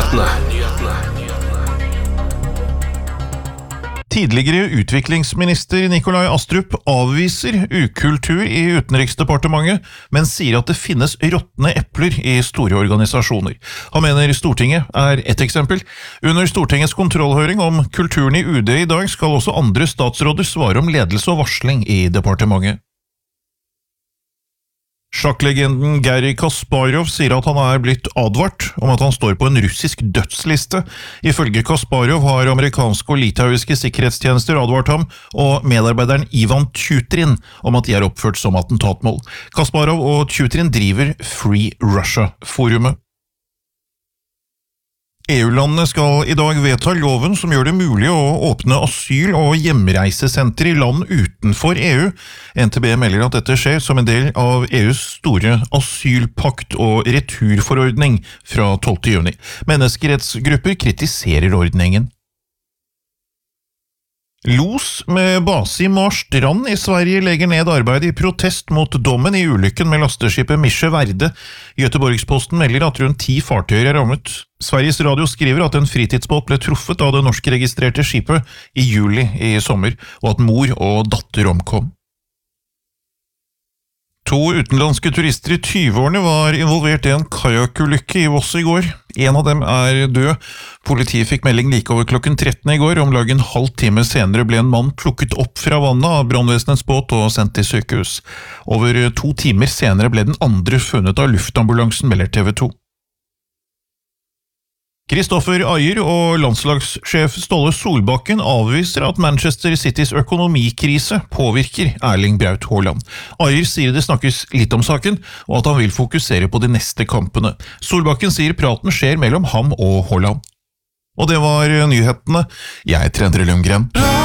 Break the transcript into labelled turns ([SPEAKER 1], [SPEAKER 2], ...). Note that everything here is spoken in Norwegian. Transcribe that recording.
[SPEAKER 1] Tidligere utviklingsminister Nikolai Astrup avviser ukultur i Utenriksdepartementet, men sier at det finnes råtne epler i store organisasjoner. Han mener Stortinget er ett eksempel. Under Stortingets kontrollhøring om kulturen i UD i dag skal også andre statsråder svare om ledelse og varsling i departementet. Sjakklegenden Garry Kasparov sier at han er blitt advart om at han står på en russisk dødsliste. Ifølge Kasparov har amerikanske og litauiske sikkerhetstjenester advart ham og medarbeideren Ivan Tjutrin om at de er oppført som attentatmål. Kasparov og Tjutrin driver Free Russia-forumet. EU-landene skal i dag vedta loven som gjør det mulig å åpne asyl- og hjemreisesenter i land utenfor EU. NTB melder at dette skjer som en del av EUs store asylpakt og returforordning fra 12. juni. Menneskerettsgrupper kritiserer ordningen. Los med base i Marstrand i Sverige legger ned arbeid i protest mot dommen i ulykken med lasteskipet Mische Verde. Göteborgsposten melder at rundt 10 fartøyer er rammet. Sveriges Radio skriver at en fritidsbåt ble truffet av det norskregistrerte skipet i juli i sommer, og at mor og datter omkom. 2 utenlandske turister i 20-årene var involvert i en kajakulykke i Voss i går. En av dem er død. Politiet fikk melding like over klokken 13 i går. Om lag en halv time senere ble en mann plukket opp fra vannet av brannvesenets båt og sendt til sykehus. Over 2 timer senere ble den andre funnet av luftambulansen, melder TV 2. Kristoffer Ajer og landslagssjef Ståle Solbakken avviser at Manchester Citys økonomikrise påvirker Erling Braut Haaland. Ajer sier det snakkes litt om saken, og at han vil fokusere på de neste kampene. Solbakken sier praten skjer mellom ham og Haaland. Og det var nyhetene. Jeg heter Endre Lundgren.